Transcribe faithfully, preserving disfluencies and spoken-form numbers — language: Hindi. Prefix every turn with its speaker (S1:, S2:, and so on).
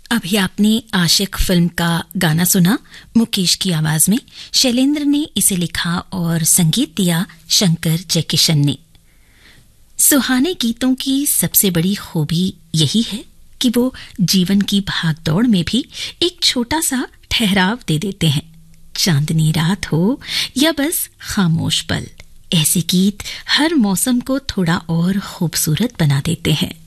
S1: अभी आपने आशिक फिल्म का गाना सुना मुकेश की आवाज में। शैलेंद्र ने इसे लिखा और संगीत दिया शंकर जयकिशन ने। सुहाने गीतों की सबसे बड़ी खूबी यही है कि वो जीवन की भागदौड़ में भी एक छोटा सा ठहराव दे देते हैं। चांदनी रात हो या बस खामोश पल, ऐसे गीत हर मौसम को थोड़ा और खूबसूरत बना देते हैं।